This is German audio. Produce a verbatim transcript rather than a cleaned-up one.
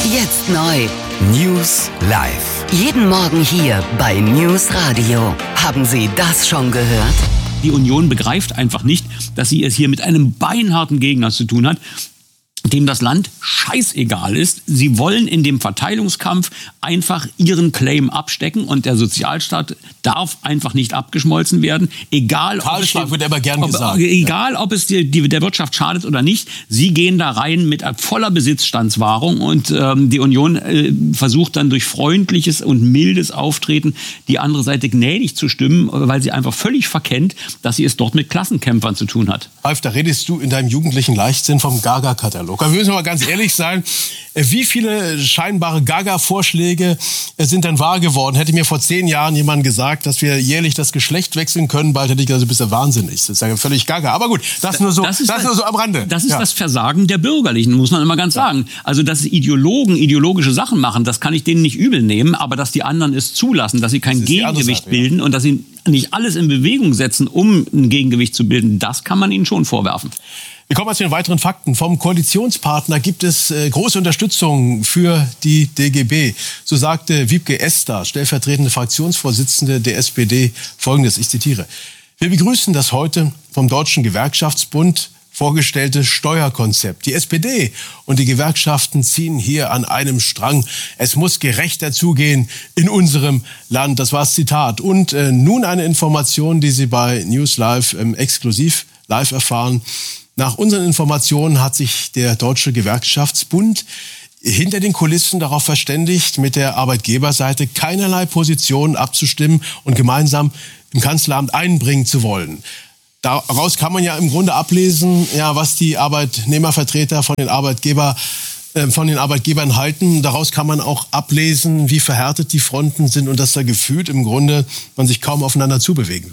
Jetzt neu. News Live. Jeden Morgen hier bei News Radio. Haben Sie das schon gehört? Die Union begreift einfach nicht, dass sie es hier mit einem beinharten Gegner zu tun hat, dem das Land scheißegal ist. Sie wollen in dem Verteilungskampf einfach ihren Claim abstecken und der Sozialstaat darf einfach nicht abgeschmolzen werden. Egal, ob es, wird aber gern ob, gesagt. egal, ob es die, die, der Wirtschaft schadet oder nicht. Sie gehen da rein mit voller Besitzstandswahrung und ähm, die Union äh, versucht dann durch freundliches und mildes Auftreten die andere Seite gnädig zu stimmen, weil sie einfach völlig verkennt, dass sie es dort mit Klassenkämpfern zu tun hat. Ralf, da redest du in deinem jugendlichen Leichtsinn vom Gaga-Katalog. Da müssen wir mal ganz ehrlich sein, wie viele scheinbare Gaga-Vorschläge sind denn wahr geworden? Hätte mir vor zehn Jahren jemand gesagt, dass wir jährlich das Geschlecht wechseln können, bald hätte ich gesagt, du bist ja wahnsinnig. Das ist ja völlig Gaga. Aber gut, das nur so, das ist, das nur so am Rande. Das ist ja. das Versagen der Bürgerlichen, muss man immer ganz ja. sagen. Also, dass Ideologen ideologische Sachen machen, das kann ich denen nicht übel nehmen, aber dass die anderen es zulassen, dass sie kein Gegengewicht Seite, bilden ja. und dass sie nicht alles in Bewegung setzen, um ein Gegengewicht zu bilden, das kann man ihnen schon vorwerfen. Wir kommen zu den weiteren Fakten. Vom Koalitionspartner gibt es äh, große Unterstützung für die D G B. So sagte Wiebke Esster, stellvertretende Fraktionsvorsitzende der S P D, Folgendes, ich zitiere. Wir begrüßen das heute vom Deutschen Gewerkschaftsbund vorgestellte Steuerkonzept. Die S P D und die Gewerkschaften ziehen hier an einem Strang. Es muss gerechter zugehen in unserem Land. Das war das Zitat. Und äh, nun eine Information, die Sie bei News Live ähm, exklusiv live erfahren. Nach unseren Informationen hat sich der Deutsche Gewerkschaftsbund hinter den Kulissen darauf verständigt, mit der Arbeitgeberseite keinerlei Positionen abzustimmen und gemeinsam im Kanzleramt einbringen zu wollen. Daraus kann man ja im Grunde ablesen, ja, was die Arbeitnehmervertreter von den Arbeitgeber, äh, von den Arbeitgebern halten. Daraus kann man auch ablesen, wie verhärtet die Fronten sind und dass da gefühlt im Grunde man sich kaum aufeinander zubewegen will.